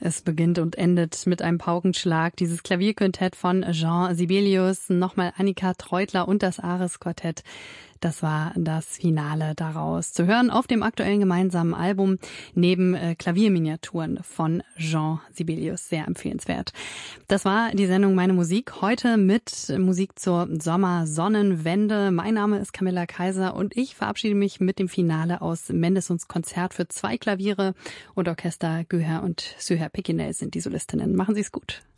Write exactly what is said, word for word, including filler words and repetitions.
Es beginnt und endet mit einem Paukenschlag. Dieses Klavierquintett von Jean Sibelius, nochmal Annika Treutler und das Ares-Quartett. Das war das Finale daraus. Zu hören auf dem aktuellen gemeinsamen Album neben äh, Klavierminiaturen von Jean Sibelius. Sehr empfehlenswert. Das war die Sendung Meine Musik. Heute mit Musik zur Sommersonnenwende. Mein Name ist Camilla Kaiser und ich verabschiede mich mit dem Finale aus Mendelssohns Konzert für zwei Klaviere und Orchester. Güher und Süher Pekinel sind die Solistinnen. Machen Sie es gut.